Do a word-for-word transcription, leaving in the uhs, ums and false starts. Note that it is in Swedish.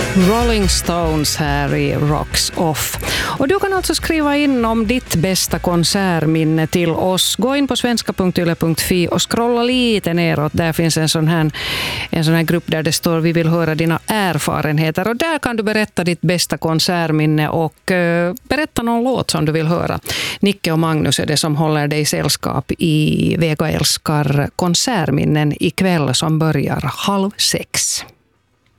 Rolling Stones här i Rocks Off. Och du kan alltså skriva in om ditt bästa konsertminne till oss. Gå in på svenska punkt yle punkt fi och scrolla lite neråt. Där finns en sån här, en sån här grupp där det står vi vill höra dina erfarenheter. Och där kan du berätta ditt bästa konsertminne och uh, berätta någon låt som du vill höra. Nicke och Magnus är det som håller dig sällskap i Vega älskar konsertminnen ikväll som börjar halv sex.